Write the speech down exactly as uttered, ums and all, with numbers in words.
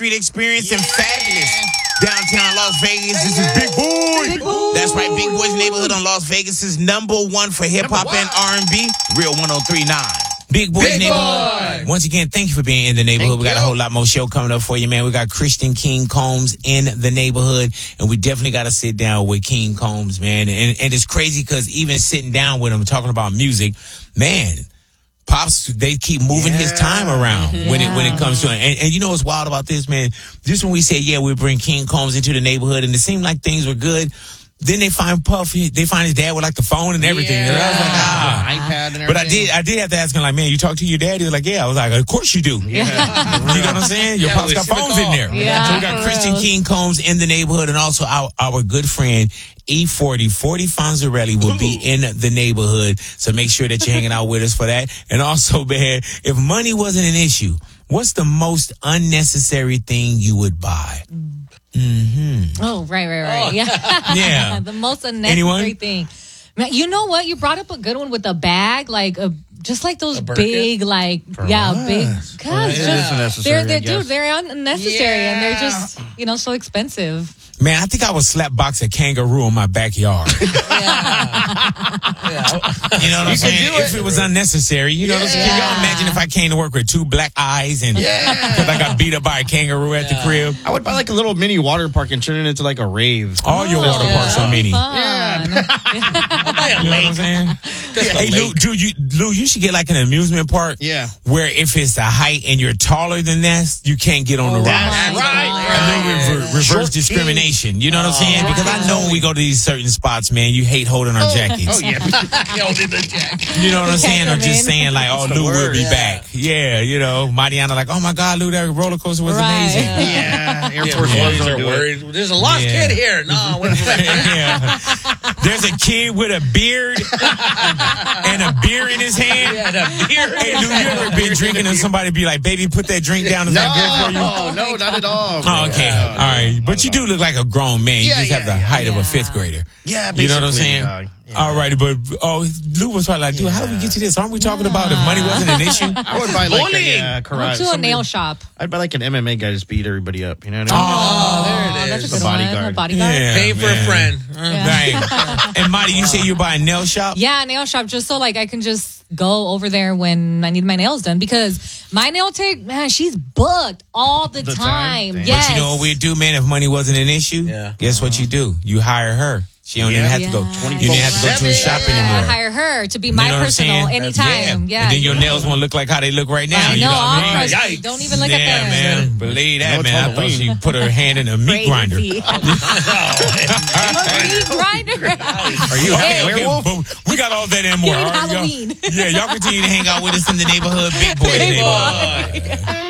street experience and fabulous downtown Las Vegas. This is Big Boy. Big Boy. That's right, Big Boy's Neighborhood on Las Vegas' number one for hip-hop and R and B. Real one oh three point nine. Big Boy's Big Neighborhood. Boy. Once again, thank you for being in the neighborhood. Thank we got you. a whole lot more show coming up for you, man. We got Christian King Combs in the neighborhood, and we definitely got to sit down with King Combs, man. And, and it's crazy because even sitting down with him, talking about music, man, Pops, they keep moving yeah. his time around yeah. when it when it comes to it. And, and you know what's wild about this, man? Just when we say, yeah, we bring King Combs into the neighborhood, and it seemed like things were good, then they find Puff, they find his dad with like the phone and everything. Yeah. And I was like, ah. iPad and everything. But I did I did have to ask him, like, man, you talk to your dad? He was like, yeah. I was like, of course you do. Yeah. You know what I'm saying? Your yeah, Pops got phones in there. Yeah, so we got Christian King Combs in the neighborhood, and also our, our good friend, E forty, forty Fonzarelli will be in the neighborhood. So make sure that you're hanging out with us for that. And also, man, if money wasn't an issue, what's the most unnecessary thing you would buy? Mm-hmm. Oh, right, right, right. Oh. Yeah. Yeah. The most unnecessary Anyone? thing. Man, you know what? You brought up a good one with a bag, like a just like those big, like For yeah, what? big. Well, Cause it just, is unnecessary, they're, they're I guess. dude, they're unnecessary, Yeah. and they're just you know so expensive. Man, I think I would slap box a kangaroo in my backyard. Yeah. You know what I'm You could saying? do it. If it was unnecessary, you know, what I'm saying? Can y'all imagine if I came to work with two black eyes and because I got beat up by a kangaroo at the crib? I would buy like a little mini water park and turn it into like a rave. All your water yeah. parks are mini. Fun. You know what I'm saying? Hey, Lou, dude, you, Lou, you should get like an amusement park. Yeah. Where if it's the height and you're taller than that, you can't get on the ride. That's my right. God. A little rever- reverse Short discrimination. You know what I'm saying? Oh, Because I know when we go to these certain spots, man, you hate holding our jackets. Oh, yeah. Holding the jacket. You know what I'm saying? Or come just in. saying like, oh, That's the Lou will word, be yeah. back. Yeah, you know, Mariana like, oh my God, Lou, that roller coaster was Right. amazing. Yeah. Air Yeah, Force boys Ones are don't do it. worried. There's a lost Yeah. kid here. No, what is that? Yeah. There's a kid with a beard and a beer in his hand. Yeah, the beer. Hey, Lou, you ever been drinking and somebody be like, baby, put that drink down. Is that good for you? No, no, not at all. Oh, okay. All right. But you do look like a grown man. You Yeah, just have the yeah, yeah. height of a Yeah. fifth grader. Yeah, You know what I'm basically, saying? uh, yeah. All righty, but oh, Lou was probably like, dude, how did we get to this? Aren't we talking about if money wasn't an issue? I would buy like Bullying. a uh, Go karate. to a somebody- nail shop. I'd buy like an M M A guy to just beat everybody up. You know what I mean? Oh, there it That's a is. good The one. bodyguard. A bodyguard. Yeah. Paying for a man. friend. Right. And Marty, you say you buy a nail shop? Yeah, nail shop, just so like I can just go over there when I need my nails done because my nail tech, man, she's booked all the, The time. time? Damn. Yes. But you know what we'd do, man, if money wasn't an issue? Yeah. Guess what you do? You hire her. She don't even Yeah. have to go. Yeah. You didn't have to go to a shop Yeah, anymore. hire her to be You my know what I'm personal saying? anytime. Yeah. And then your nails won't look like how they look right now. I you know, know what all I mean? crusty. Yikes. Don't even look yeah, at that. man. Believe that, No, it's man. I thought Halloween. she put her hand in a meat grinder. Crazy. A meat grinder. Are you Okay, a okay, werewolf? boom. We got all that and more. During All right, y'all- Halloween. Yeah, y'all continue to hang out with us in the neighborhood. Big boy Big neighborhood. Boy.